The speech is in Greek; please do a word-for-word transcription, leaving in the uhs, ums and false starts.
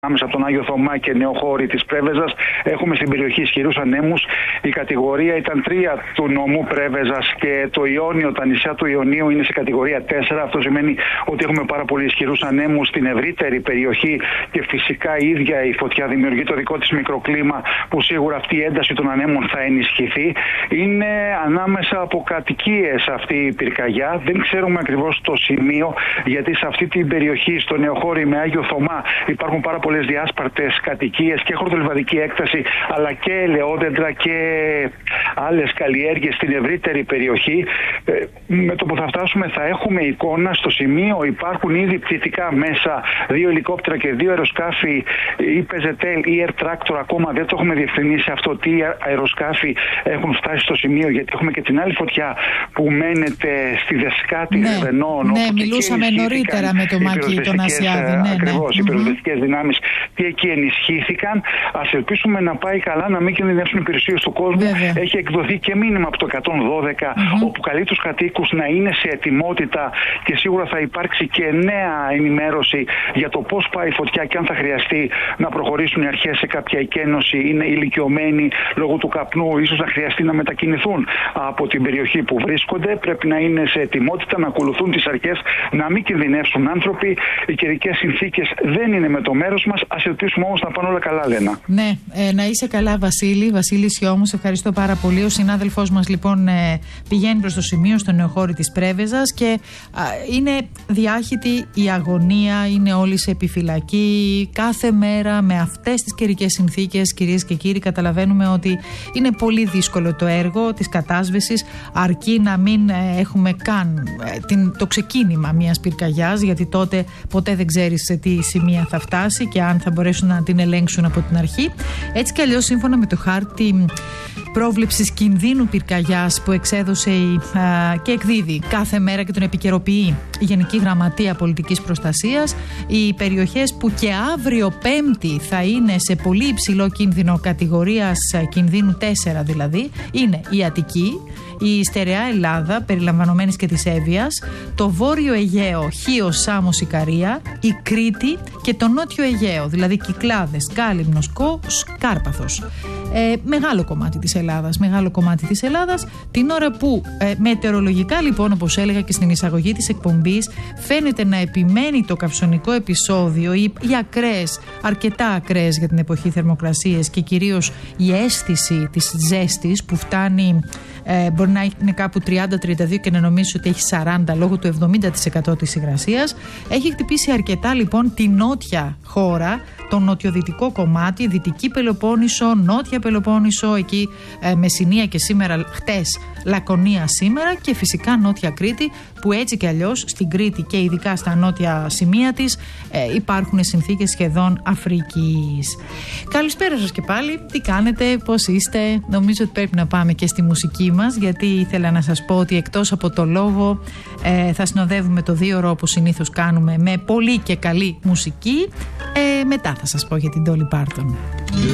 Άμεσα από τον Άγιο Θωμά και Νεοχώρη της Πρέβεζας έχουμε στην περιοχή ισχυρούς ανέμους. Η κατηγορία ήταν τρία του νομού Πρέβεζας και το Ιόνιο, τα νησιά του Ιωνίου είναι σε κατηγορία τέσσερα. Αυτό σημαίνει ότι έχουμε πάρα πολύ ισχυρούς ανέμους στην ευρύτερη περιοχή και φυσικά η ίδια η φωτιά δημιουργεί το δικό της μικροκλίμα που σίγουρα αυτή η ένταση των ανέμων θα ενισχυθεί. Είναι ανάμεσα από κατοικίες αυτή η πυρκαγιά. Δεν ξέρουμε ακριβώς το σημείο, γιατί σε αυτή την περιοχή, στο Νεοχώρη με Άγιο Θωμά, υπάρχουν πάρα πολλές διάσπαρτες κατοικίες και χορτολιβαδική έκταση, αλλά και ελαιόδεντρα και άλλες καλλιέργειες στην ευρύτερη περιοχή. Ε, με το που θα φτάσουμε θα έχουμε εικόνα. Στο σημείο υπάρχουν ήδη πτυτικά μέσα, δύο ελικόπτερα και δύο αεροσκάφη ή Πεζετέλ ή Air Tractor. Ακόμα δεν το έχουμε διευκρινίσει αυτό τι αεροσκάφη έχουν φτάσει στο σημείο, γιατί έχουμε και την άλλη φωτιά που μένεται στη Δεσκάτη ναι, Ρεβενών. Ναι, μιλούσαμε νωρίτερα με το Μάκη τον Ασιάδη. Ναι, ακριβώς, ναι. οι πυροσβεστικές mm-hmm. δυνάμεις τι εκεί ενισχύθηκαν. Ας ελπίσουμε να πάει καλά, να μην κινδυνεύσουν οι υπηρεσίες του κόσμου. Βέβαια. Έχει εκδοθεί και μήνυμα από το εκατόν δώδεκα, mm-hmm. όπου καλεί τους κατοίκους να είναι σε ετοιμότητα και σίγουρα θα υπάρξει και νέα ενημέρωση για το πώς πάει η φωτιά και αν θα χρειαστεί να προχωρήσουν οι αρχές σε κάποια εκένωση, είναι ηλικιωμένοι λόγω του καπνού, ίσως να χρειαστεί να μετακινηθούν από την περιοχή που βρίσκονται. Πρέπει να είναι σε ετοιμότητα, να ακολουθούν τις αρχές, να μην κινδυνεύσουν άνθρωποι. Οι καιρικές συνθήκες δεν είναι με το μέρος μας. Ας ελπίσουμε όμως να πάνε όλα καλά, Λένα. Ναι, ε, να είσαι καλά, Βασίλη. Βασίλη Σιώμου, ευχαριστώ πάρα πολύ. Ο συνάδελφός μας λοιπόν ε, πηγαίνει προς το σημείο στο Νεοχώρη της Πρέβεζας και α, είναι διάχυτη η αγωνία, είναι όλοι σε επιφυλακή. Κάθε μέρα με αυτές τις καιρικές συνθήκες, κυρίες και κύριοι, καταλαβαίνουμε ότι είναι πολύ δύσκολο το έργο της κατάσβεσης, αρκεί να μην ε, έχουμε καν ε, την, το ξεκίνημα μιας πυρκαγιάς, γιατί τότε ποτέ δεν ξέρεις σε τι σημεία θα φτάσει και αν θα μπορέσουν να την ελέγξουν από την αρχή. Έτσι κι αλλιώς, σύμφωνα με το χάρτη πρόβλεψης κινδύνου πυρκαγιάς που εξέδωσε η, α, και εκδίδει κάθε μέρα και τον επικαιροποιεί η Γενική Γραμματεία Πολιτικής Προστασίας, οι περιοχές που και αύριο Πέμπτη θα είναι σε πολύ υψηλό κίνδυνο, κατηγορίας κινδύνου τέσσερα δηλαδή, είναι η Αττική, η Στερεά Ελλάδα, περιλαμβανομένης και της Εύβοιας, το Βόρειο Αιγαίο, Χίος, Σάμος, Ικαρία, η Κρήτη και το Νότιο Αιγαίο, δηλαδή Κυκλάδες, Κάλυμνος, Κος, Κάρπαθος. Ε, μεγάλο κομμάτι της Ελλάδας, μεγάλο κομμάτι της Ελλάδας, την ώρα που ε, μετεωρολογικά λοιπόν, όπως έλεγα και στην εισαγωγή της εκπομπής, φαίνεται να επιμένει το καυσονικό επεισόδιο, οι, οι ακραίες, αρκετά ακραίες για την εποχή θερμοκρασίες και κυρίως η αίσθηση της ζέστης που φτάνει, ε, μπορεί να είναι κάπου τριάντα τριάντα δύο και να νομίζεις ότι έχει σαράντα λόγω του εβδομήντα τοις εκατό της υγρασίας. Έχει χτυπήσει αρκετά λοιπόν τη νότια χώρα, το νοτιοδυτικό κομμάτι, Δυτική Πελοπόννησο, Νότια Πελοπόννησο, εκεί ε, Μεσσηνία και σήμερα, χτες Λακωνία σήμερα, και φυσικά Νότια Κρήτη, που έτσι και αλλιώς στην Κρήτη και ειδικά στα νότια σημεία της ε, υπάρχουν συνθήκες σχεδόν Αφρικής. Καλησπέρα σας και πάλι, τι κάνετε, πώς είστε? Νομίζω ότι πρέπει να πάμε και στη μουσική μας, γιατί ήθελα να σας πω ότι εκτός από το λόγο ε, θα συνοδεύουμε το δύο ώρο όπως συνήθως κάνουμε με πολύ και καλή μουσική. Ε, μετά θα σας πω για την Dolly Parton.